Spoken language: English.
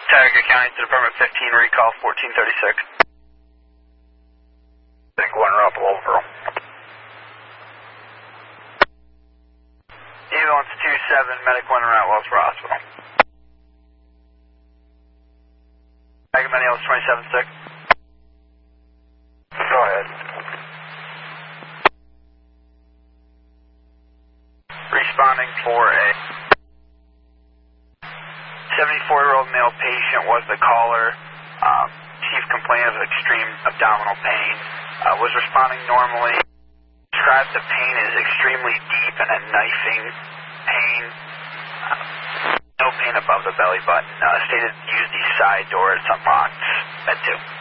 Tioga County to Department 15, recall 1436. Medic 1 up, Louisville. Ambulance 27, Medic 1 route, Wellsboro Hospital. Agamemnon Hills 27-6. Go ahead. Responding for a 74-year-old male patient was the caller. Chief complained of extreme abdominal pain. Was responding normally. Described the pain as extremely deep and a knifing pain. No pain above the belly button. Stated use the side door. It's unlocked. Med 2.